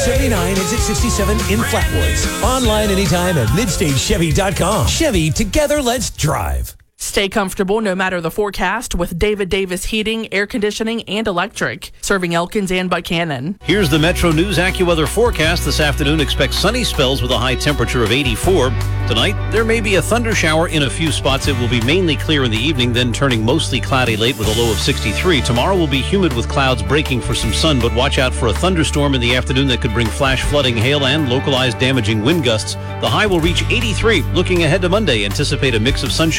79, exit 67 in Flatwoods. Online anytime at MidstateChevy.com. Chevy, together let's drive. Stay comfortable no matter the forecast with David Davis Heating, Air Conditioning, and Electric, serving Elkins and Buchanan. Here's the Metro News AccuWeather forecast. This afternoon, expect sunny spells with a high temperature of 84. Tonight, there may be a thunder shower in a few spots. It will be mainly clear in the evening, then turning mostly cloudy late with a low of 63. Tomorrow will be humid with clouds breaking for some sun, but watch out for a thunderstorm in the afternoon that could bring flash flooding, hail, and localized damaging wind gusts. The high will reach 83. Looking ahead to Monday, anticipate a mix of sunshine